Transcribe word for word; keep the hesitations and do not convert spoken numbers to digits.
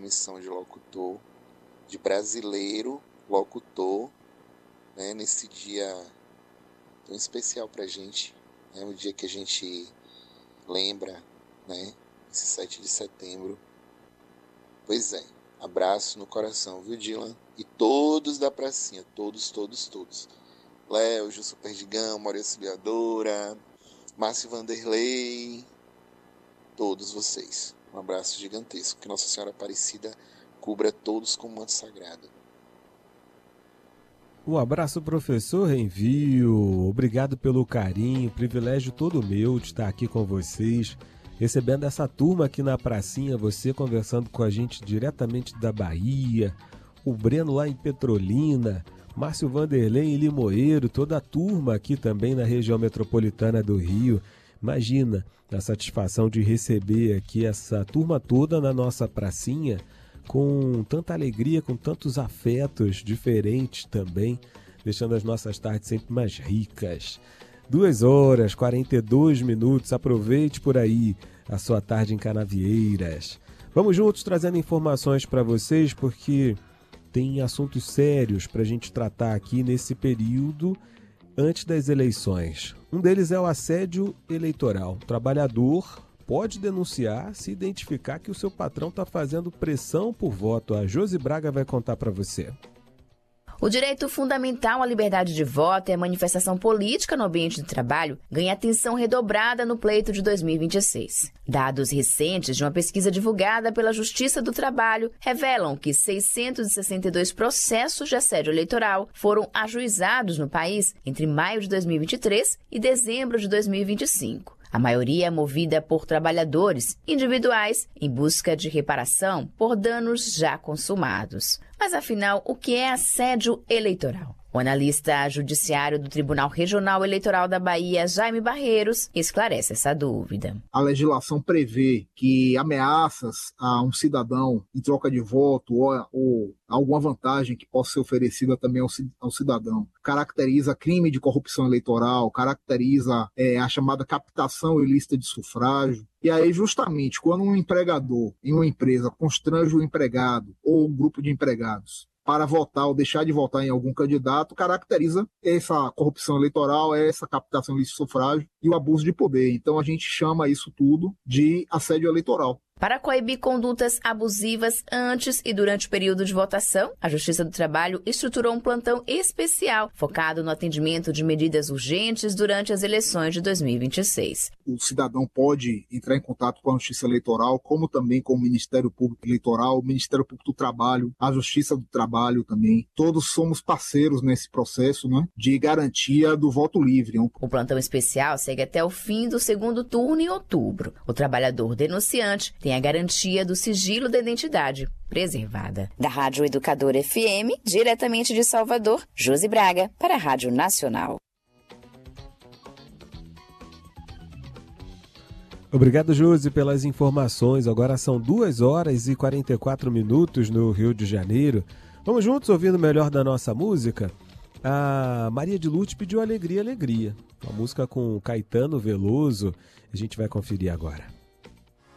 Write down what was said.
missão de locutor, de brasileiro locutor, né, nesse dia tão especial para a gente, né, o dia que a gente lembra, né, esse sete de setembro. Pois é, abraço no coração, viu, Dylan? E todos da pracinha, todos, todos, todos. Léo, Gilson Perdigão, Maria Auxiliadora, Márcio Vanderlei, todos vocês. Um abraço gigantesco. Que Nossa Senhora Aparecida cubra todos com o manto sagrado. Um abraço, professor Envio. Obrigado pelo carinho, privilégio todo meu de estar aqui com vocês, recebendo essa turma aqui na pracinha, você conversando com a gente diretamente da Bahia, o Breno lá em Petrolina, Márcio Vanderlei em Limoeiro, toda a turma aqui também na região metropolitana do Rio. Imagina a satisfação de receber aqui essa turma toda na nossa pracinha, com tanta alegria, com tantos afetos diferentes também, deixando as nossas tardes sempre mais ricas. Duas horas, quarenta e dois minutos, aproveite por aí a sua tarde em Canavieiras. Vamos juntos trazendo informações para vocês, porque tem assuntos sérios para a gente tratar aqui nesse período antes das eleições. Um deles é o assédio eleitoral. O trabalhador pode denunciar se identificar que o seu patrão está fazendo pressão por voto. A Josi Braga vai contar para você. O direito fundamental à liberdade de voto e à manifestação política no ambiente do trabalho ganha atenção redobrada no pleito de dois mil e vinte e seis. Dados recentes de uma pesquisa divulgada pela Justiça do Trabalho revelam que seiscentos e sessenta e dois processos de assédio eleitoral foram ajuizados no país entre maio de dois mil e vinte e três e dezembro de dois mil e vinte e cinco. A maioria é movida por trabalhadores individuais em busca de reparação por danos já consumados. Mas afinal, o que é assédio eleitoral? O analista judiciário do Tribunal Regional Eleitoral da Bahia, Jaime Barreiros, esclarece essa dúvida. A legislação prevê que ameaças a um cidadão em troca de voto ou, ou alguma vantagem que possa ser oferecida também ao, ao cidadão caracteriza crime de corrupção eleitoral, caracteriza é, a chamada captação ilícita de sufrágio. E aí, justamente, quando um empregador em uma empresa constrange o empregado ou um grupo de empregados para votar ou deixar de votar em algum candidato, caracteriza essa corrupção eleitoral, essa captação ilícita de sufrágio e o abuso de poder. Então, a gente chama isso tudo de assédio eleitoral. Para coibir condutas abusivas antes e durante o período de votação, a Justiça do Trabalho estruturou um plantão especial focado no atendimento de medidas urgentes durante as eleições de dois mil e vinte e seis. O cidadão pode entrar em contato com a Justiça Eleitoral, como também com o Ministério Público Eleitoral, o Ministério Público do Trabalho, a Justiça do Trabalho também. Todos somos parceiros nesse processo, né, de garantia do voto livre. O plantão especial segue até o fim do segundo turno em outubro. O trabalhador denunciante tem a garantia do sigilo da identidade preservada. Da Rádio Educadora F M, diretamente de Salvador, Josi Braga, para a Rádio Nacional. Obrigado, Josi, pelas informações. Agora são duas horas e quarenta e quatro minutos no Rio de Janeiro. Vamos juntos ouvindo o melhor da nossa música? A Maria de Lourdes pediu Alegria, Alegria. Uma música com Caetano Veloso. A gente vai conferir agora.